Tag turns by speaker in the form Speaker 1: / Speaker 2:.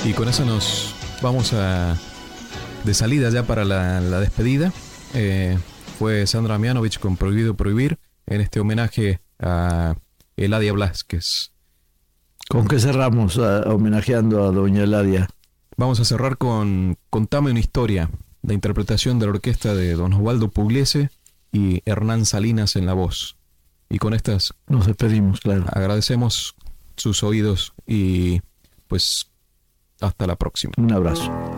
Speaker 1: Y con eso nos vamos de salida ya para la despedida. Fue Sandra Mianovich con Prohibido Prohibir en este homenaje a Eladia Blasquez.
Speaker 2: ¿Con qué cerramos homenajeando a doña Eladia?
Speaker 1: Vamos a cerrar con Contame una historia, la interpretación de la orquesta de don Osvaldo Pugliese y Hernán Salinas en la voz. Y con estas
Speaker 2: nos despedimos, claro.
Speaker 1: Agradecemos sus oídos y pues hasta la próxima.
Speaker 2: Un abrazo.